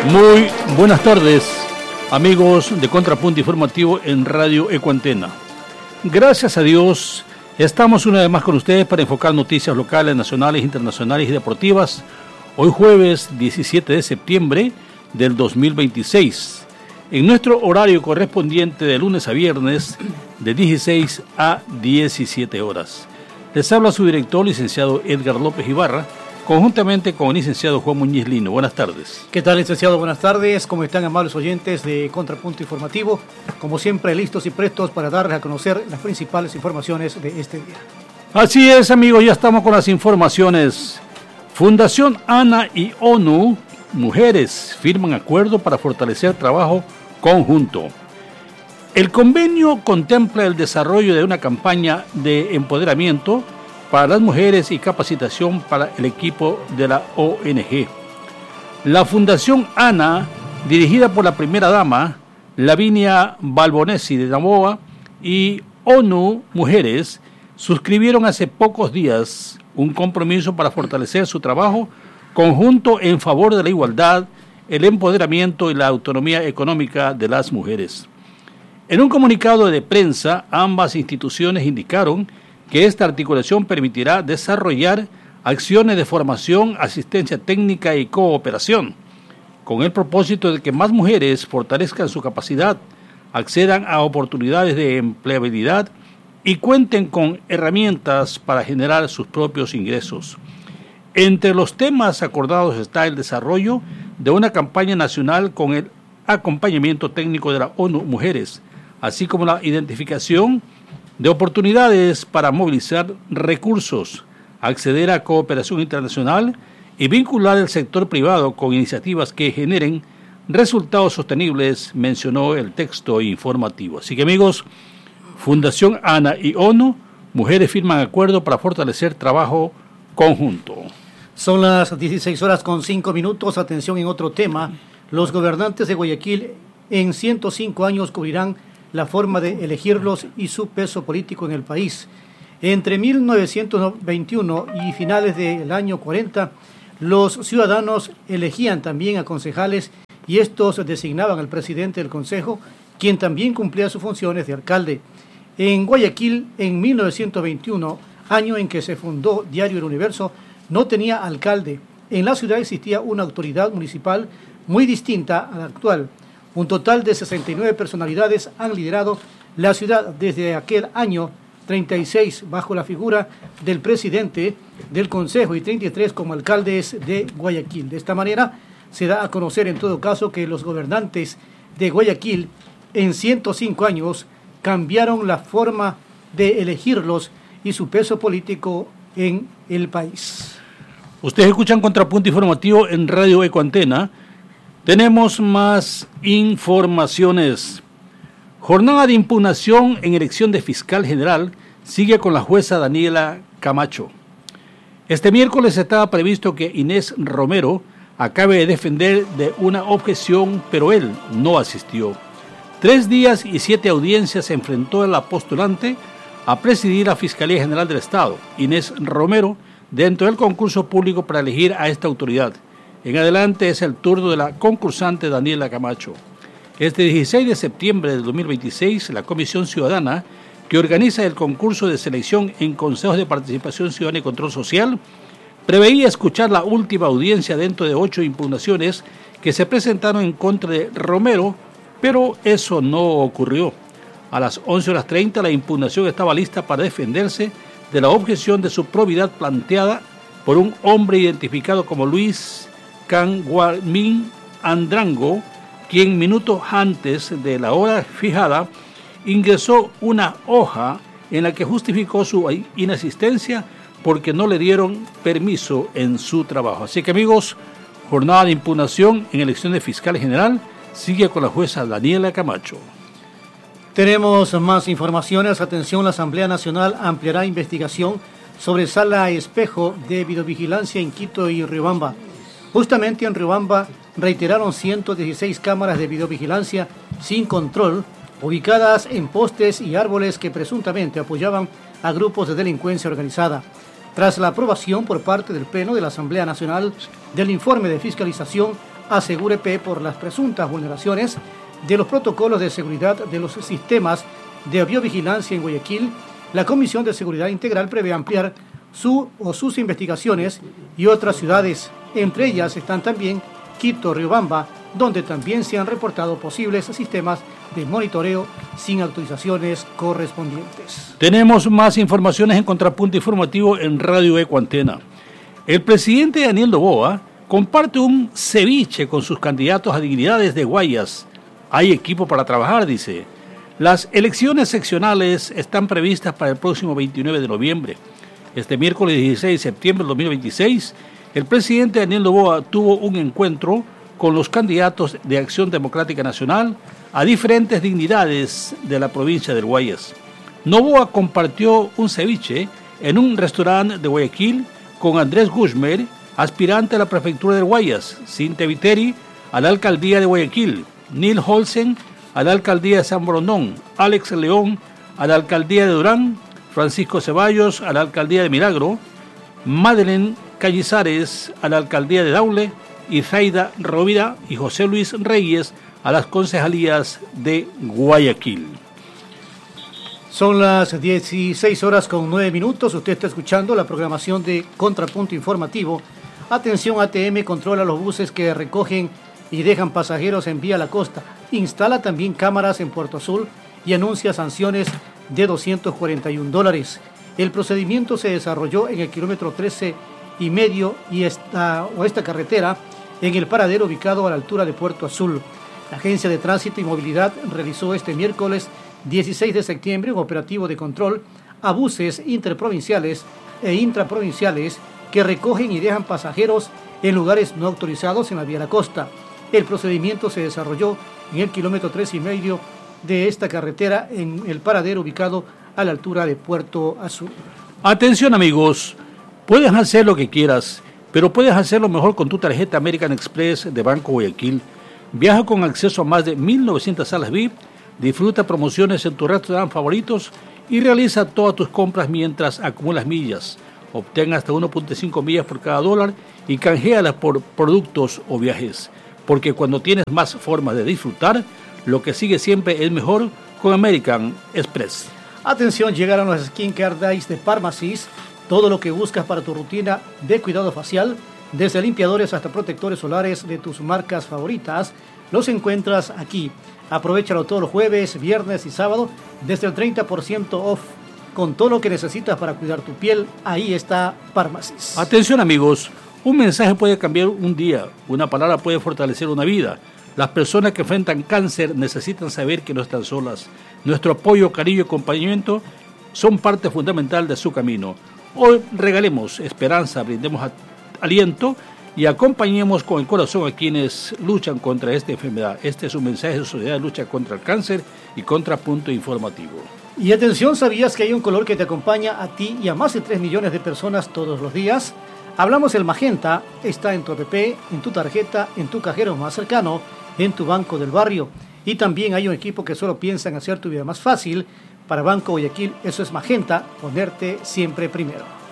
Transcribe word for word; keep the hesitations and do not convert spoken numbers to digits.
Muy buenas tardes, amigos de Contrapunto Informativo en Radio Ecuantena. Gracias a Dios, estamos una vez más con ustedes para enfocar noticias locales, nacionales, internacionales y deportivas. Hoy jueves diecisiete de septiembre del dos mil veintiséis, en nuestro horario correspondiente de lunes a viernes de dieciséis a diecisiete horas. Les habla su director, licenciado Edgar López Ibarra, conjuntamente con el licenciado Juan Muñiz Lino. Buenas tardes. ¿Qué tal, licenciado? Buenas tardes. ¿Cómo están, amables oyentes de Contrapunto Informativo? Como siempre, listos y prestos para darles a conocer las principales informaciones de este día. Así es, amigos, ya estamos con las informaciones. Fundación ANA y ONU, mujeres, firman acuerdo para fortalecer trabajo conjunto. El convenio contempla el desarrollo de una campaña de empoderamiento para las mujeres y capacitación para el equipo de la O N G. La Fundación ANA, dirigida por la primera dama, Lavinia Balbonesi de Novoa, y ONU Mujeres, suscribieron hace pocos días un compromiso para fortalecer su trabajo conjunto en favor de la igualdad, el empoderamiento y la autonomía económica de las mujeres. En un comunicado de prensa, ambas instituciones indicaron que esta articulación permitirá desarrollar acciones de formación, asistencia técnica y cooperación, con el propósito de que más mujeres fortalezcan su capacidad, accedan a oportunidades de empleabilidad y cuenten con herramientas para generar sus propios ingresos. Entre los temas acordados está el desarrollo de una campaña nacional con el acompañamiento técnico de la ONU Mujeres, así como la identificación de oportunidades para movilizar recursos, acceder a cooperación internacional y vincular el sector privado con iniciativas que generen resultados sostenibles, mencionó el texto informativo. Así que, amigos, Fundación ANA y ONU, mujeres firman acuerdo para fortalecer trabajo conjunto. Son las dieciséis horas con cinco minutos. Atención en otro tema. Los gobernantes de Guayaquil en ciento cinco años cubrirán la forma de elegirlos y su peso político en el país. Entre mil novecientos veintiuno y finales del año cuarenta, los ciudadanos elegían también a concejales y estos designaban al presidente del consejo, quien también cumplía sus funciones de alcalde. En Guayaquil, en mil novecientos veintiuno, año en que se fundó Diario El Universo, no tenía alcalde. En la ciudad existía una autoridad municipal muy distinta a la actual. Un total de sesenta y nueve personalidades han liderado la ciudad desde aquel año, treinta y seis bajo la figura del presidente del consejo y treinta y tres como alcaldes de Guayaquil. De esta manera se da a conocer en todo caso que los gobernantes de Guayaquil en ciento cinco años cambiaron la forma de elegirlos y su peso político en el país. Ustedes escuchan Contrapunto Informativo en Radio Ecuantena. Tenemos más informaciones. Jornada de impugnación en elección de fiscal general sigue con la jueza Daniela Camacho. Este miércoles estaba previsto que Inés Romero acabe de defender de una objeción, pero él no asistió. Tres días y siete audiencias se enfrentó el postulante a presidir la Fiscalía General del Estado, Inés Romero, dentro del concurso público para elegir a esta autoridad. En adelante es el turno de la concursante Daniela Camacho. Este dieciséis de septiembre de dos mil veintiséis, la Comisión Ciudadana, que organiza el concurso de selección en consejos de participación ciudadana y control social, preveía escuchar la última audiencia dentro de ocho impugnaciones que se presentaron en contra de Romero, pero eso no ocurrió. A las once horas treinta la impugnación estaba lista para defenderse de la objeción de su probidad planteada por un hombre identificado como Luis Canguamín Andrango, quien minutos antes de la hora fijada ingresó una hoja en la que justificó su inasistencia porque no le dieron permiso en su trabajo. Así que, amigos, jornada de impugnación en elección de fiscal general sigue con la jueza Daniela Camacho. Tenemos más informaciones. Atención, la Asamblea Nacional ampliará investigación sobre sala espejo de videovigilancia en Quito y Riobamba. Justamente en Riobamba reiteraron ciento dieciséis cámaras de videovigilancia sin control, ubicadas en postes y árboles que presuntamente apoyaban a grupos de delincuencia organizada. Tras la aprobación por parte del Pleno de la Asamblea Nacional del informe de fiscalización a Segurep por las presuntas vulneraciones de los protocolos de seguridad de los sistemas de biovigilancia en Guayaquil, la Comisión de Seguridad Integral prevé ampliar su o sus investigaciones y otras ciudades. Entre ellas están también Quito, Riobamba, donde también se han reportado posibles sistemas de monitoreo sin autorizaciones correspondientes. Tenemos más informaciones en Contrapunto Informativo en Radio Ecuantena. El presidente Daniel Noboa comparte un ceviche con sus candidatos a dignidades de Guayas. Hay equipo para trabajar, dice. Las elecciones seccionales están previstas para el próximo veintinueve de noviembre. Este miércoles dieciséis de septiembre de dos mil veintiséis, el presidente Daniel Noboa tuvo un encuentro con los candidatos de Acción Democrática Nacional a diferentes dignidades de la provincia del Guayas. Noboa compartió un ceviche en un restaurante de Guayaquil con Andrés Guzmán, aspirante a la prefectura del Guayas, Cintia Viteri a la alcaldía de Guayaquil, Neil Holsen a la alcaldía de San Borondón, Alex León a la alcaldía de Durán, Francisco Ceballos a la alcaldía de Milagro, Madeleine Cañizares a la alcaldía de Daule y Zaida Rovira y José Luis Reyes a las concejalías de Guayaquil. Son las dieciséis horas con nueve minutos. Usted está escuchando la programación de Contrapunto Informativo. Atención, A T M controla los buses que recogen y dejan pasajeros en vía La Costa. Instala también cámaras en Puerto Azul y anuncia sanciones de doscientos cuarenta y un dólares. El procedimiento se desarrolló en el kilómetro trece y medio y esta, o esta carretera en el paradero ubicado a la altura de Puerto Azul. La Agencia de Tránsito y Movilidad realizó este miércoles dieciséis de septiembre un operativo de control a buses interprovinciales e intraprovinciales que recogen y dejan pasajeros en lugares no autorizados en la vía La Costa. El procedimiento se desarrolló en el kilómetro tres y medio de esta carretera en el paradero ubicado a la altura de Puerto Azul. Atención amigos, puedes hacer lo que quieras, pero puedes hacerlo mejor con tu tarjeta American Express de Banco Guayaquil. Viaja con acceso a más de mil novecientas salas V I P, disfruta promociones en tus restaurantes favoritos y realiza todas tus compras mientras acumulas millas. Obtén hasta uno punto cinco millas por cada dólar y canjealas por productos o viajes. Porque cuando tienes más formas de disfrutar, lo que sigue siempre es mejor con American Express. Atención, llegaron los Skincare Days de Pharmacies. Todo lo que buscas para tu rutina de cuidado facial, desde limpiadores hasta protectores solares de tus marcas favoritas, los encuentras aquí. Aprovechalo todos los jueves, viernes y sábado desde el treinta por ciento off. Con todo lo que necesitas para cuidar tu piel, ahí está Pharmacies. Atención amigos, un mensaje puede cambiar un día, una palabra puede fortalecer una vida. Las personas que enfrentan cáncer necesitan saber que no están solas. Nuestro apoyo, cariño y acompañamiento son parte fundamental de su camino. Hoy regalemos esperanza, brindemos a, aliento y acompañemos con el corazón a quienes luchan contra esta enfermedad. Este es un mensaje de Sociedad de Lucha contra el Cáncer y Contrapunto Informativo. Y atención, ¿sabías que hay un color que te acompaña a ti y a más de tres millones de personas todos los días? Hablamos del magenta, está en tu app, en tu tarjeta, en tu cajero más cercano, en tu banco del barrio. Y también hay un equipo que solo piensa en hacer tu vida más fácil. Para Banco Guayaquil, eso es magenta, ponerte siempre primero.